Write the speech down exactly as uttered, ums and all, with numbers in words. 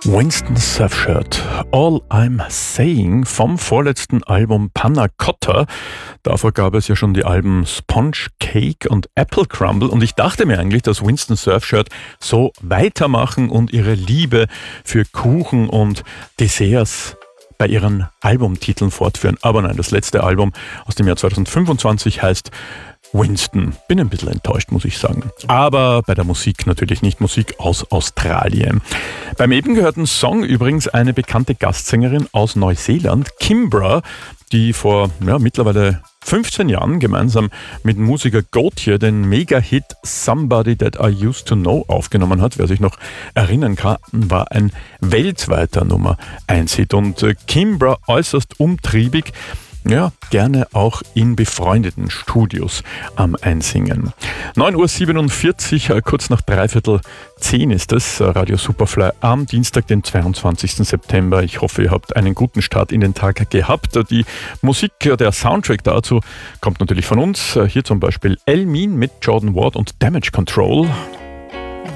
Winston Surfshirt, All I'm Saying vom vorletzten Album Panna Cotta. Davor gab es ja schon die Alben Sponge Cake und Apple Crumble und ich dachte mir eigentlich, dass Winston Surfshirt so weitermachen und ihre Liebe für Kuchen und Desserts bei ihren Albumtiteln fortführen. Aber nein, das letzte Album aus dem Jahr zweitausendfünfundzwanzig heißt Winston. Bin ein bisschen enttäuscht, muss ich sagen. Aber bei der Musik natürlich nicht. Musik aus Australien. Beim eben gehörten Song übrigens eine bekannte Gastsängerin aus Neuseeland, Kimbra, die vor ja, mittlerweile fünfzehn Jahren gemeinsam mit Musiker Gotye den Mega-Hit Somebody That I Used to Know aufgenommen hat. Wer sich noch erinnern kann, war ein weltweiter Nummer eins Hit. Und äh, Kimbra äußerst umtriebig, ja, gerne auch in befreundeten Studios am Einsingen. neun Uhr siebenundvierzig, kurz nach dreiviertel zehn ist es, Radio Superfly am Dienstag, den zweiundzwanzigsten September. Ich hoffe, ihr habt einen guten Start in den Tag gehabt. Die Musik, der Soundtrack dazu kommt natürlich von uns. Hier zum Beispiel Elmin mit Jordan Ward und Damage Control.